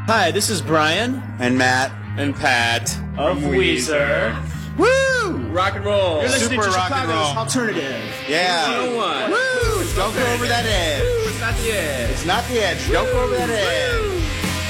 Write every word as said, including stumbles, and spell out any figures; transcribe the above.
Hi, this is Brian. And Matt. And Pat. Of Weezer. Woo! Rock and roll. You're listening Super to rock and Chicago's roll. Alternative. Yeah. You know what? Woo! Don't go over that edge. Woo, it's not the edge. It's not the edge. Don't go over that edge.